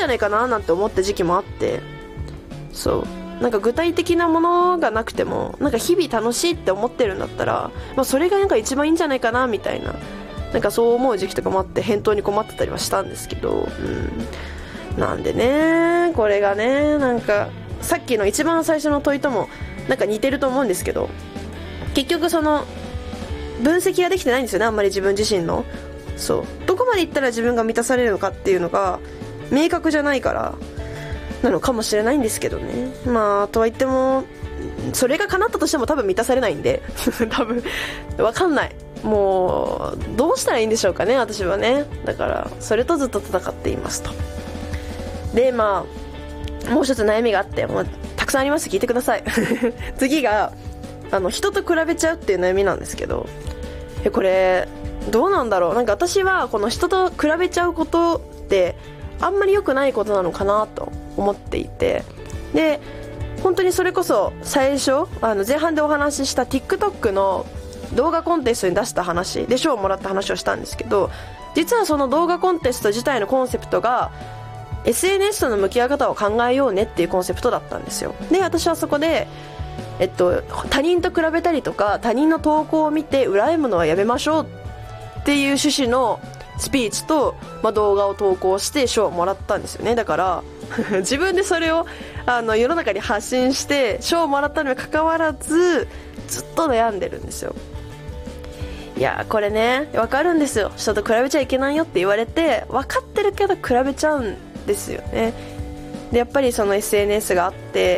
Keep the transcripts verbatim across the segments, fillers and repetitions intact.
ゃないかななんて思った時期もあって、そうなんか具体的なものがなくてもなんか日々楽しいって思ってるんだったら、まあ、それがなんか一番いいんじゃないかなみたいな、なんかそう思う時期とかもあって返答に困ってたりはしたんですけど、うん、なんでねこれがねなんかさっきの一番最初の問いともなんか似てると思うんですけど、結局その分析ができてないんですよね、あんまり自分自身の。そうどこまでいったら自分が満たされるのかっていうのが明確じゃないからなのかもしれないんですけどね。まあとは言ってもそれが叶ったとしても多分満たされないんで多分わかんない、もうどうしたらいいんでしょうかね私はね。だからそれとずっと戦っていますと。でまあもう一つ悩みがあって、もうたくさんあります、聞いてください次があの人と比べちゃうっていう悩みなんですけど、えこれどうなんだろう。なんか私はこの人と比べちゃうことってあんまり良くないことなのかなと思っていて、で本当にそれこそ最初あの前半でお話しした TikTok の動画コンテストに出した話で賞をもらった話をしたんですけど、実はその動画コンテスト自体のコンセプトが エスエヌエス との向き合い方を考えようねっていうコンセプトだったんですよ。で私はそこでえっと、他人と比べたりとか他人の投稿を見て羨むのはやめましょうっていう趣旨のスピーチと、まあ、動画を投稿して賞をもらったんですよね。だから自分でそれをあの世の中に発信して賞をもらったのにもかかわらずずっと悩んでるんですよ。いやこれね分かるんですよ、人と比べちゃいけないよって言われて分かってるけど比べちゃうんですよね。でやっぱりその エスエヌエス があって、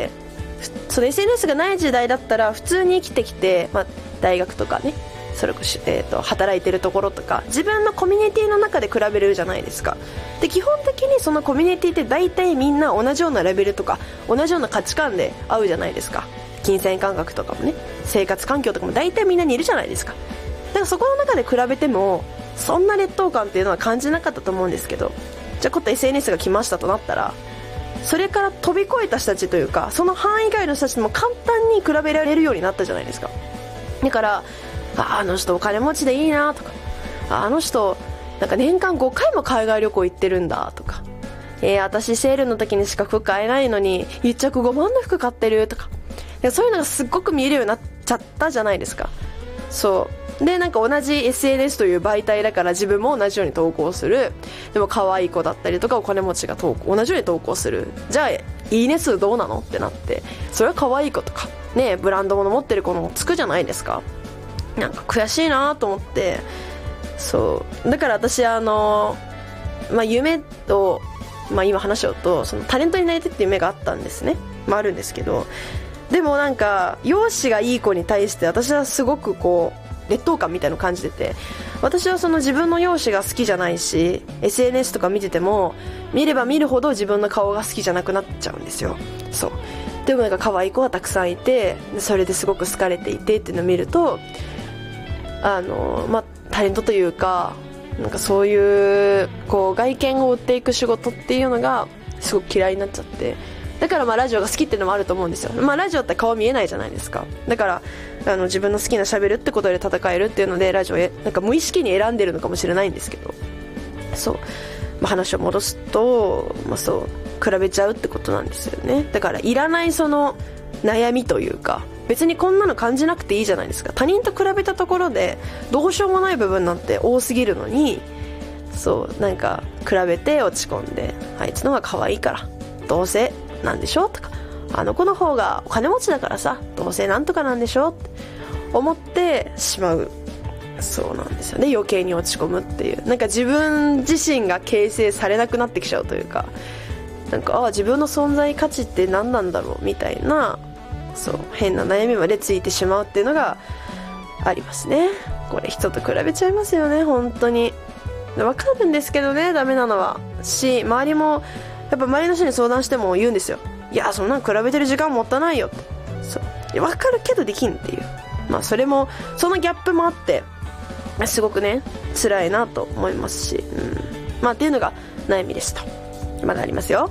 その エスエヌエス がない時代だったら普通に生きてきて、まあ、大学とかねそれこそ、えーと、働いてるところとか自分のコミュニティの中で比べれるじゃないですか。で基本的にそのコミュニティって大体みんな同じようなレベルとか同じような価値観で合うじゃないですか。金銭感覚とかもね生活環境とかも大体みんなにいるじゃないですか。だからそこの中で比べてもそんな劣等感っていうのは感じなかったと思うんですけど、じゃあ今度 エスエヌエス が来ましたとなったらそれから飛び越えた人たちというかその範囲外の人たちも簡単に比べられるようになったじゃないですか。だからあ, あの人お金持ちでいいなとか、あの人なんか年間ごかいも海外旅行行ってるんだとか、えー、私セールの時にしか服買えないのにいっちゃくごまんの服買ってるとか、そういうのがすっごく見えるようになっちゃったじゃないですか。そうでなんか同じ エスエヌエス という媒体だから自分も同じように投稿する。でも可愛い子だったりとかお金持ちが投稿同じように投稿する。じゃあいいね数どうなのってなって、それは可愛い子とかねブランド物持ってる子もつくじゃないですか。なんか悔しいなと思って、そうだから私あの、まあ、夢と、まあ、今話しようとそのタレントになりたいっていう夢があったんですね、まあ、あるんですけど、でもなんか容姿がいい子に対して私はすごくこう劣等感みたいなのを感じてて、私はその自分の容姿が好きじゃないし エスエヌエス とか見てても見れば見るほど自分の顔が好きじゃなくなっちゃうんですよ。そうでもなんか可愛い子はたくさんいてそれですごく好かれていてっていうのを見るとあの、まあ、タレントというかなんかそういうこう外見を売っていく仕事っていうのがすごく嫌いになっちゃって、だからまあラジオが好きっていうのもあると思うんですよ。まあラジオって顔見えないじゃないですか。だからあの自分の好きな喋るってことで戦えるっていうのでラジオへなんか無意識に選んでるのかもしれないんですけど、そう、まあ、話を戻すと、まあ、そう比べちゃうってことなんですよね。だからいらないその悩みというか別にこんなの感じなくていいじゃないですか。他人と比べたところでどうしようもない部分なんて多すぎるのに、そうなんか比べて落ち込んであいつの方が可愛いからどうせなんでしょとか、あの子の方がお金持ちだからさどうせなんとかなんでしょって思ってしまう。そうなんですよね、余計に落ち込むっていう、なんか自分自身が形成されなくなってきちゃうというか、なんかあ自分の存在価値って何なんだろうみたいな、そう変な悩みまでついてしまうっていうのがありますね。これ人と比べちゃいますよね本当に。わかるんですけどねダメなのはし、周りもやっぱ周りの人に相談しても言うんですよ。いやそんなの比べてる時間もったいないよって。そうわかるけどできんっていう、まあそれもそのギャップもあってすごくね辛いなと思いますし、うん、まあっていうのが悩みでした。まだありますよ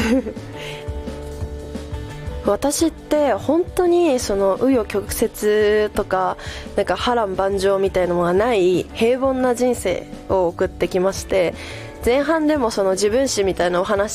私って本当にその紆余曲折とかなんか波乱万丈みたいなのがない平凡な人生を送ってきまして、前半でもその自分史みたいなお話